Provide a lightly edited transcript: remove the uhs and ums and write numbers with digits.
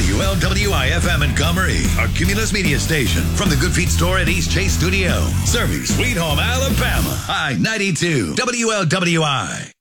WLWI-FM in Comrie, our Cumulus media station. From the Good Feet store at East Chase Studio. Serving Sweet Home, Alabama. I-92, WLWI.